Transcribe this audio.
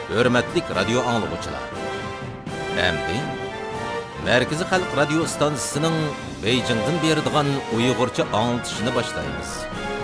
Hürmetlik radyo anlıqçılar. Әмді, Merkezi Xalq Radio stansiyasının Beijing'den berdiğan Uygurca anlatışını başlayız.